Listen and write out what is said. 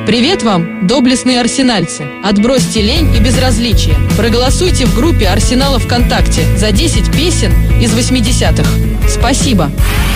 Привет вам, доблестные арсенальцы! Отбросьте лень и безразличие. Проголосуйте в группе Арсенала ВКонтакте за 10 песен из 80-х. Спасибо!